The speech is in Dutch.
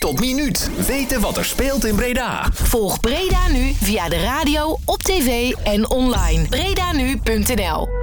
tot minuut weten wat er speelt in Breda. Volg Breda Nu via de radio, op tv en online. BredaNu.nl